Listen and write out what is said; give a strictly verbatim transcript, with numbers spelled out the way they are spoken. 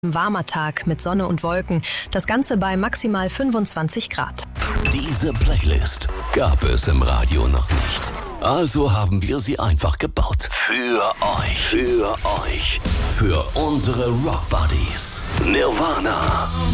Warmer Tag mit Sonne und Wolken, das Ganze bei maximal fünfundzwanzig Grad. Diese Playlist gab es im Radio noch nicht. Also haben wir sie einfach gebaut. Für euch. Für euch. Für unsere Rock Buddies. Nirvana.